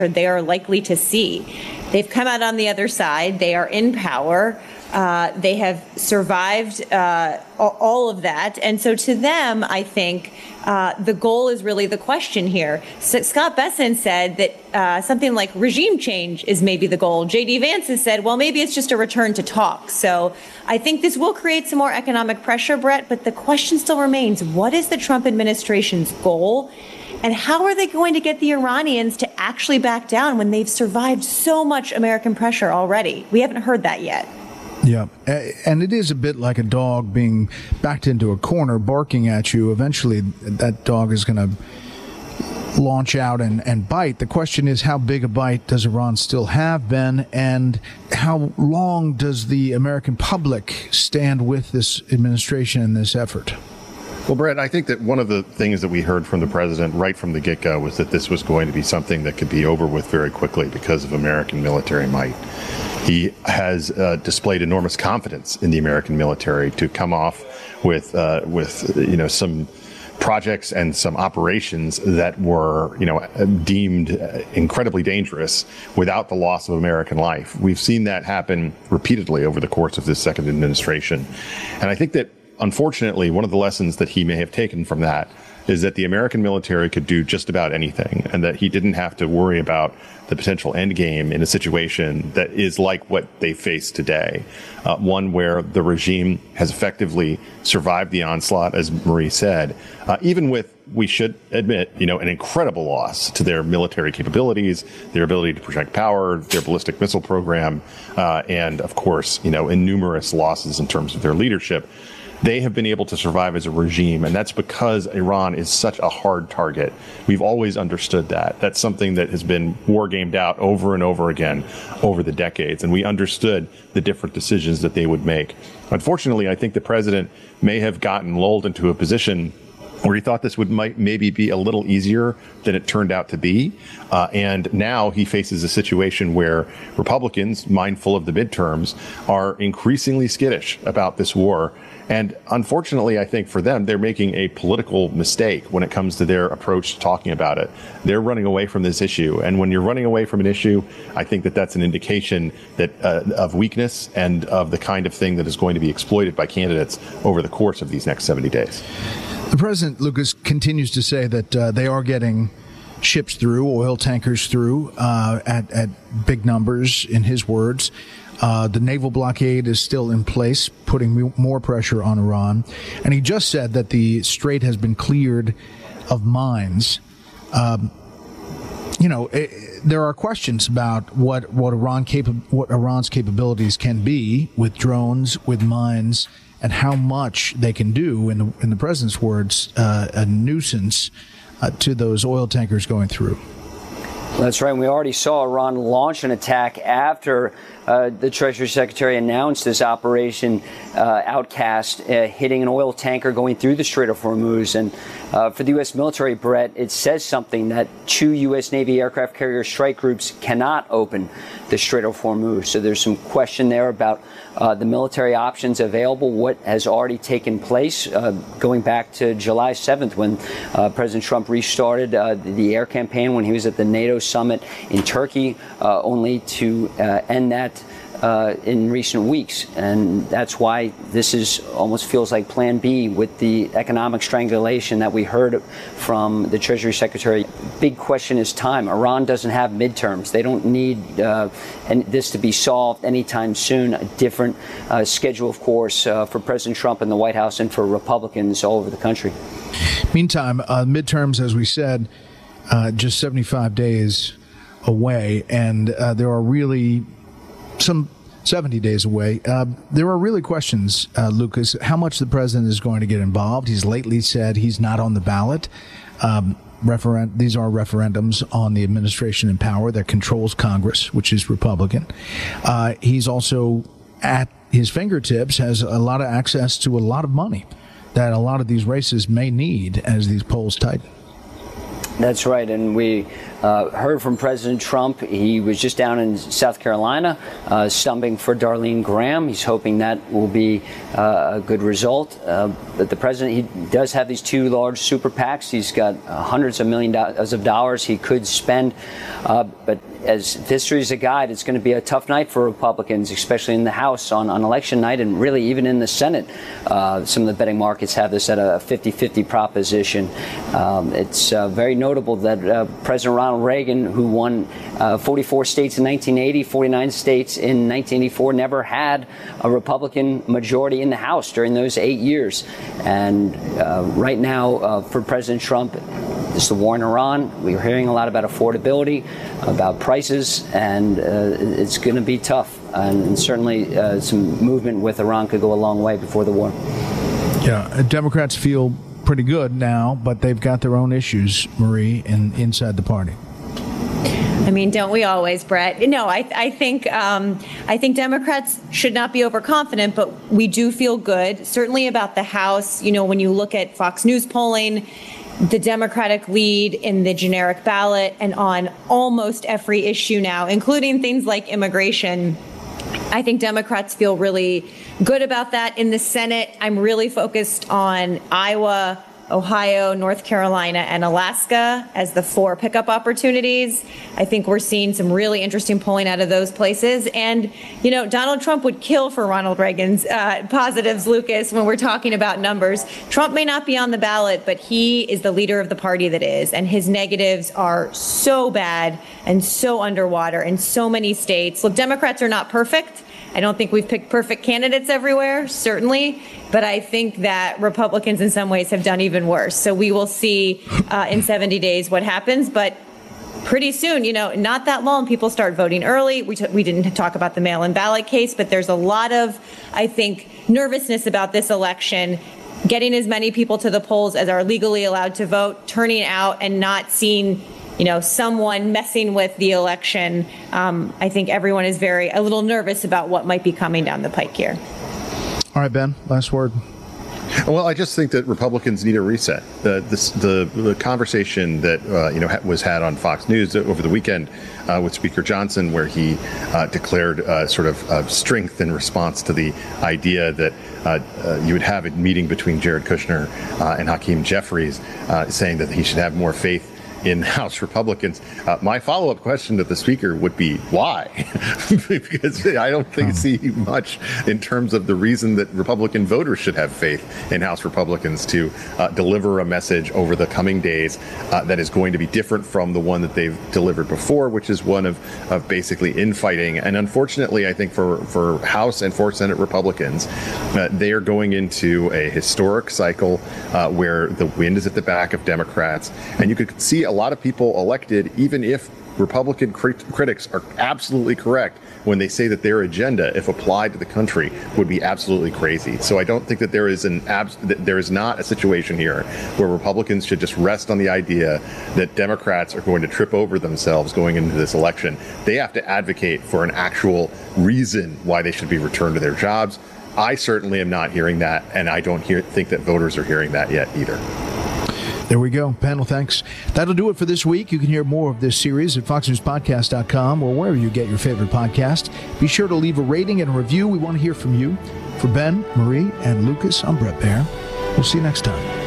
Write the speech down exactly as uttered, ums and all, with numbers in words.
they are likely to see. They've come out on the other side. They are in power. Uh, they have survived uh, all of that. And so to them, I think uh, the goal is really the question here. So Scott Bessent said that uh, something like regime change is maybe the goal. J D Vance has said, well, maybe it's just a return to talk. So I think this will create some more economic pressure, Brett. But the question still remains, what is the Trump administration's goal? And how are they going to get the Iranians to actually back down when they've survived so much American pressure already? We haven't heard that yet. Yeah, and it is a bit like a dog being backed into a corner, barking at you. Eventually, that dog is going to launch out and, and bite. The question is, how big a bite does Iran still have, Ben? And how long does the American public stand with this administration in this effort? Well, Brett, I think that one of the things that we heard from the president right from the get-go was that this was going to be something that could be over with very quickly because of American military might. He has uh, displayed enormous confidence in the American military to come off with, uh, with you know, some projects and some operations that were, you know, deemed incredibly dangerous without the loss of American life. We've seen that happen repeatedly over the course of this second administration. And I think that, unfortunately, one of the lessons that he may have taken from that is that the American military could do just about anything, and that he didn't have to worry about the potential end game in a situation that is like what they face today, uh, one where the regime has effectively survived the onslaught, as Marie said, uh, even with, we should admit, you know, an incredible loss to their military capabilities, their ability to project power, their ballistic missile program, uh, and, of course, you know, innumerous losses in terms of their leadership. They have been able to survive as a regime, and that's because Iran is such a hard target. We've always understood that. That's something that has been war gamed out over and over again over the decades, and we understood the different decisions that they would make. Unfortunately, I think the president may have gotten lulled into a position where he thought this would might maybe be a little easier than it turned out to be. Uh, and now he faces a situation where Republicans, mindful of the midterms, are increasingly skittish about this war. And unfortunately, I think for them, they're making a political mistake when it comes to their approach to talking about it. They're running away from this issue. And when you're running away from an issue, I think that that's an indication that uh, of weakness and of the kind of thing that is going to be exploited by candidates over the course of these next seventy days. The president, Lucas, continues to say that uh, they are getting ships through, oil tankers through uh, at, at big numbers, in his words. Uh, the naval blockade is still in place, putting more pressure on Iran. And he just said that the strait has been cleared of mines. Um, you know, it, there are questions about what, what, Iran capa- what Iran's capabilities can be with drones, with mines, and how much they can do, in the, in the president's words, uh, a nuisance uh, to those oil tankers going through. That's right. We already saw Iran launch an attack after uh, the Treasury Secretary announced this operation uh, Outcast, uh, hitting an oil tanker going through the Strait of Hormuz. And uh, for the U S military, Brett, it says something that two U S Navy aircraft carrier strike groups cannot open the Strait of Hormuz. So there's some question there about uh, the military options available, what has already taken place, uh, going back to July seventh when uh, President Trump restarted uh, the air campaign when he was at the NATO summit in Turkey, uh, only to uh, end that uh, in recent weeks. And that's why this is almost feels like Plan B with the economic strangulation that we heard from the Treasury Secretary. Big question is time. Iran doesn't have midterms. They don't need uh, and this to be solved anytime soon. A different uh, schedule, of course, uh, for President Trump and the White House and for Republicans all over the country. Meantime, uh, midterms, as we said, uh, just seventy-five days away, and uh, there are really some seventy days away. Uh, there are really questions, uh, Lucas, how much the president is going to get involved. He's lately said he's not on the ballot. Um, referen- these are referendums on the administration in power that controls Congress, which is Republican. Uh, he's also, at his fingertips, has a lot of access to a lot of money that a lot of these races may need as these polls tighten. That's right, and we uh, heard from President Trump. He was just down in South Carolina, uh, stumping for Darlene Graham. He's hoping that will be uh, a good result. Uh, but the president, he does have these two large super PACs. He's got uh, hundreds of million dollars of dollars he could spend. Uh, but as history is a guide, it's going to be a tough night for Republicans, especially in the House on, on election night, and really even in the Senate. Uh, some of the betting markets have this at a fifty-fifty proposition. Um, it's uh, very notable that uh, President Ronald Reagan, who won uh, forty-four states in nineteen eighty, forty-nine states in nineteen eighty-four, never had a Republican majority in the House during those eight years. And uh, right now, uh, for President Trump, it's the war in Iran. We're hearing a lot about affordability, about prices, and uh, it's going to be tough. And, and certainly uh, some movement with Iran could go a long way before the war. Yeah, Democrats feel pretty good now, but they've got their own issues, Marie, in, inside the party. I mean, don't we always, Brett? No, I, I think um, I think Democrats should not be overconfident, but we do feel good, certainly about the House. You know, when you look at Fox News polling, the Democratic lead in the generic ballot and on almost every issue now, including things like immigration. I think Democrats feel really good about that. In the Senate, I'm really focused on Iowa, Ohio, North Carolina, and Alaska as the four pickup opportunities. I think we're seeing some really interesting polling out of those places. And, you know, Donald Trump would kill for Ronald Reagan's uh, positives, Lucas, when we're talking about numbers. Trump may not be on the ballot, but he is the leader of the party that is. And his negatives are so bad and so underwater in so many states. Look, Democrats are not perfect. I don't think we've picked perfect candidates everywhere, certainly, but I think that Republicans in some ways have done even worse. So we will see uh, in seventy days what happens, but pretty soon, you know, not that long, people start voting early. We, t- we didn't talk about the mail-in ballot case, but there's a lot of, I think, nervousness about this election, getting as many people to the polls as are legally allowed to vote, turning out and not seeing, you know, someone messing with the election. Um, I think everyone is very a little nervous about what might be coming down the pike here. All right, Ben, last word. Well, I just think that Republicans need a reset. The this, the, the conversation that uh, you know ha- was had on Fox News over the weekend uh, with Speaker Johnson, where he uh, declared uh, sort of uh, strength in response to the idea that uh, uh, you would have a meeting between Jared Kushner uh, and Hakeem Jeffries, uh, saying that he should have more faith in House Republicans. Uh, my follow-up question to the Speaker would be, why? Because I don't think see much in terms of the reason that Republican voters should have faith in House Republicans to uh, deliver a message over the coming days uh, that is going to be different from the one that they've delivered before, which is one of, of basically infighting. And unfortunately, I think for, for House and for Senate Republicans, uh, they are going into a historic cycle uh, where the wind is at the back of Democrats. And you could see a lot of people elected, even if Republican crit- critics are absolutely correct when they say that their agenda, if applied to the country, would be absolutely crazy. So I don't think that there is an abs- that there is not a situation here where Republicans should just rest on the idea that Democrats are going to trip over themselves going into this election. They have to advocate for an actual reason why they should be returned to their jobs. I certainly am not hearing that, and I don't hear, think that voters are hearing that yet either. There we go. Panel, thanks. That'll do it for this week. You can hear more of this series at fox news podcast dot com or wherever you get your favorite podcast. Be sure to leave a rating and a review. We want to hear from you. For Ben, Marie, and Lucas, I'm Brett Baer. We'll see you next time.